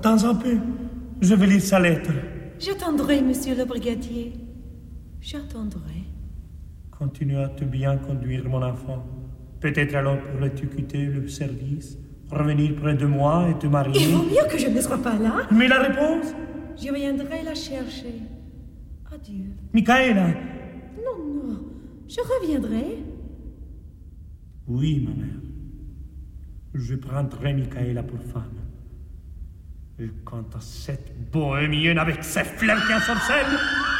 Attends un peu. Je vais lire sa lettre. J'attendrai, monsieur le brigadier. J'attendrai. Continue à te bien conduire, mon enfant. Peut-être alors pourrais-tu quitter le service, revenir près de moi et te marier. Il vaut mieux que je ne sois pas là. Mais la réponse? Je viendrai la chercher. Adieu. Michaela! Non, je reviendrai. Oui, ma mère. Je prendrai Michaela pour femme. Et quant à cette bohémienne avec ses fleurs qui ensorcellent,